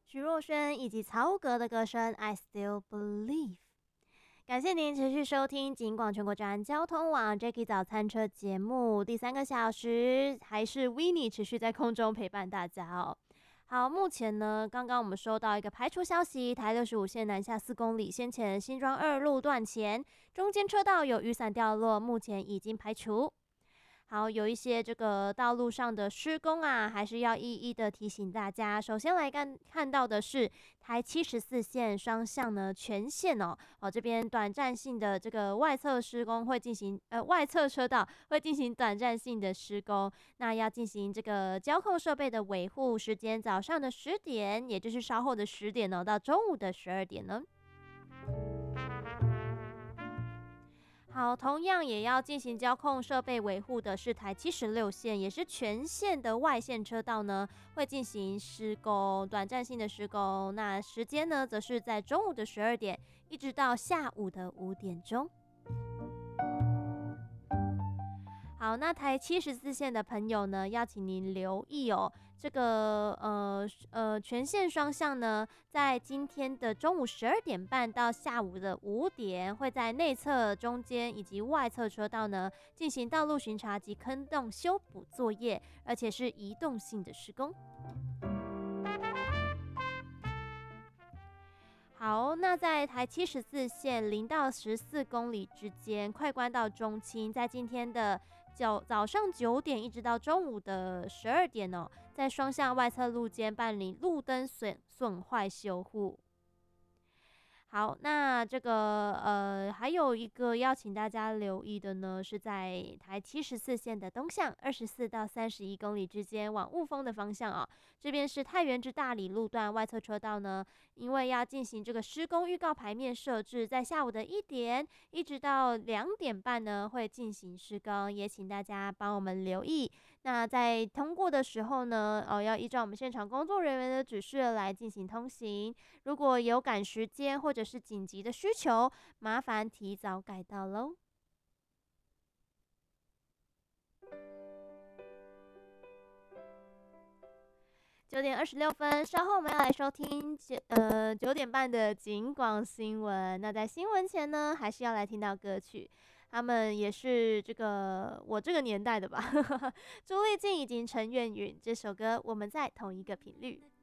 徐若瑄以及曹格的歌声《I Still Believe》。感谢您持续收听警广全国站交通网 Jackie 早餐车节目，第3个小时还是 Winnie 持续在空中陪伴大家哦。好，目前呢，刚刚我们收到一个排除消息，台65线南下4公里，先前新庄2路段前中间车道有雨伞掉落，目前已经排除。好，有一些这个道路上的施工啊，还是要一一的提醒大家。首先来看到的是台74线双向呢全线这边短暂性的这个外侧施工会进行，外侧车道会进行短暂性的施工，那要进行这个交控设备的维护，时间早上的10点，也就是稍后的10点到中午的12点呢。好，同样也要进行交控设备维护的是台76线，也是全线的外线车道呢，会进行施工，短暂性的施工。那时间呢，则是在中午的12点，一直到下午的5点钟。好，那台74线的朋友呢，要请您留意哦。这个全线双向呢，在今天的中午12点半到下午的5点，会在内侧、中间以及外侧车道呢，进行道路巡查及坑洞修补作业，而且是移动性的施工。好，那在台74线0到14公里之间，快关到中清，在今天的早上9点一直到中午的12点在双向外侧路肩办理路灯损坏修护。好，那这个还有一个要请大家留意的呢，是在台74线的东向24到31公里之间往雾峰的方向这边是太原至大理路段外侧车道呢，因为要进行这个施工预告牌面设置，在下午的1点一直到2点半呢会进行施工，也请大家帮我们留意。那在通过的时候呢，要依照我们现场工作人员的指示来进行通行。如果有赶时间或者是紧急的需求，麻烦提早改道喽。9点26分，稍后我们要来收听9点半的警广新闻。那在新闻前呢，还是要来听到歌曲。他们也是我这个年代的吧，朱丽静以及陈苑允这首歌《我们在同一个频率》。